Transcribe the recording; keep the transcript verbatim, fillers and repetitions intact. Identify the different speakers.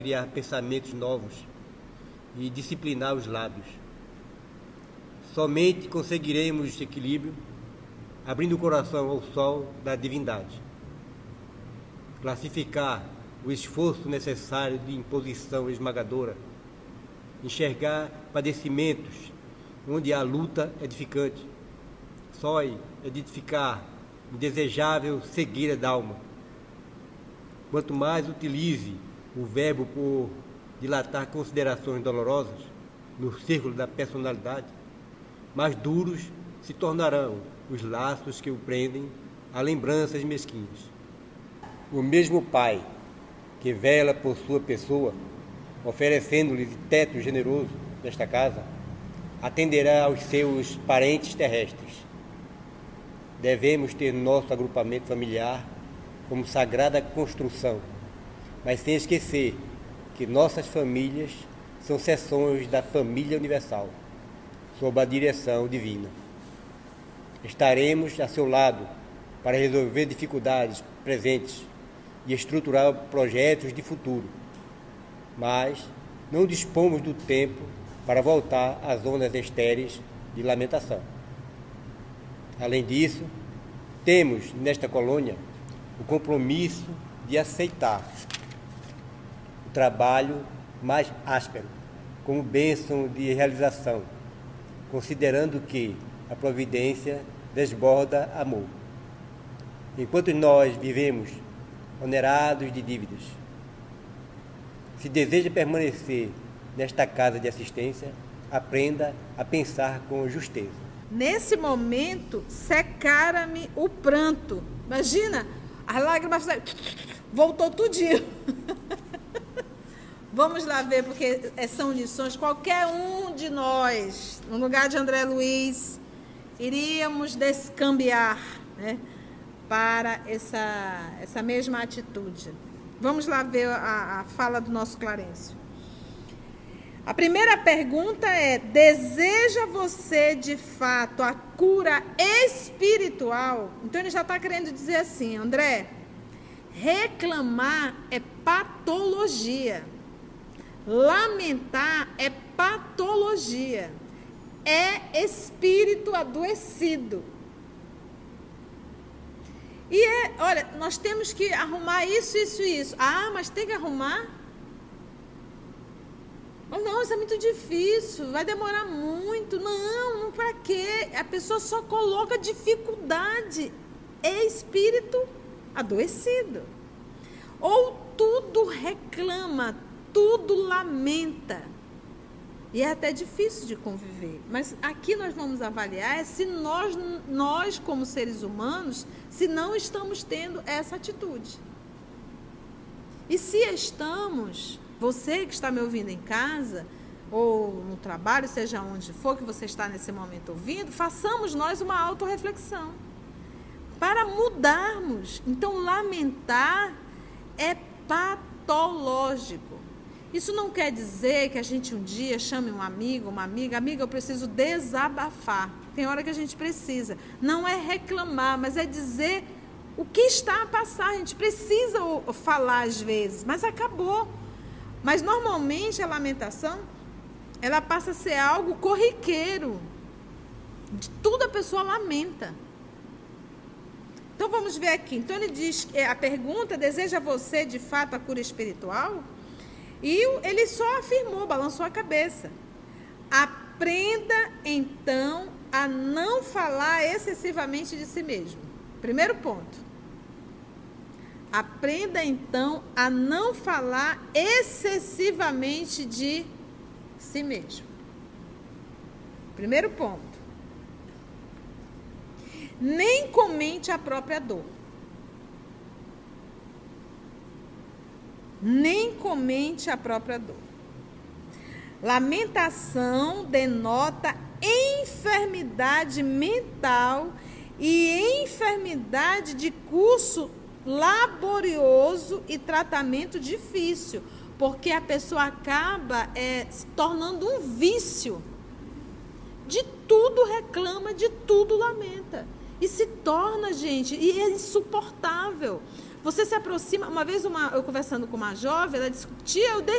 Speaker 1: criar pensamentos novos e disciplinar os lábios. Somente conseguiremos esse equilíbrio abrindo o coração ao sol da divindade. Classificar o esforço necessário de imposição esmagadora, enxergar padecimentos onde há luta edificante, só edificar indesejável cegueira da alma. Quanto mais utilize o verbo por dilatar considerações dolorosas no círculo da personalidade, mais duros se tornarão os laços que o prendem a lembranças mesquinhas. O mesmo Pai que vela por sua pessoa, oferecendo-lhe teto generoso desta casa, atenderá aos seus parentes terrestres. Devemos ter nosso agrupamento familiar como sagrada construção, mas sem esquecer que nossas famílias são seções da família universal, sob a direção divina. Estaremos a seu lado para resolver dificuldades presentes e estruturar projetos de futuro, mas não dispomos do tempo para voltar às zonas estéreis de lamentação. Além disso, temos nesta colônia o compromisso de aceitar o trabalho mais áspero como bênção de realização, considerando que a providência desborda amor. Enquanto nós vivemos onerados de dívidas, se deseja permanecer nesta casa de assistência, aprenda a pensar com justeza.
Speaker 2: Nesse momento, secara-me o pranto. Imagina, as lágrimas voltou tudinho. Vamos lá ver, porque são lições. Qualquer um de nós, no lugar de André Luiz, iríamos descambiar, né, para essa, essa mesma atitude. Vamos lá ver a, a fala do nosso Clarencio. A primeira pergunta é: deseja você de fato a cura espiritual? Então ele já está querendo dizer assim, André, reclamar é patologia, lamentar é patologia, é espírito adoecido. E é, olha, nós temos que arrumar isso, isso e isso. Ah, mas tem que arrumar? Mas não, isso é muito difícil, vai demorar muito. Não, não para quê? A pessoa só coloca dificuldade. É espírito adoecido. Ou tudo reclama, tudo lamenta. E é até difícil de conviver. Mas aqui nós vamos avaliar é se nós, nós como seres humanos, se não estamos tendo essa atitude. E se estamos, você que está me ouvindo em casa, ou no trabalho, seja onde for que você está nesse momento ouvindo, façamos nós uma autorreflexão. Para mudarmos. Então, lamentar é patológico. Isso não quer dizer que a gente um dia chame um amigo, uma amiga, amiga, eu preciso desabafar. Tem hora que a gente precisa. Não é reclamar, mas é dizer o que está a passar. A gente precisa falar às vezes, mas acabou. Mas normalmente a lamentação, ela passa a ser algo corriqueiro. De tudo a pessoa lamenta. Então vamos ver aqui. Então ele diz, a pergunta, deseja você de fato a cura espiritual? E ele só afirmou, balançou a cabeça. Aprenda, então, a não falar excessivamente de si mesmo. Primeiro ponto. Aprenda, então, a não falar excessivamente de si mesmo. Primeiro ponto. Nem comente a própria dor. Nem comente a própria dor. Lamentação denota enfermidade mental e enfermidade de curso laborioso e tratamento difícil, porque a pessoa acaba é, se tornando um vício. De tudo reclama, de tudo lamenta. E se torna, gente, e é insuportável. Você se aproxima. Uma vez uma, eu conversando com uma jovem, ela disse: tia, eu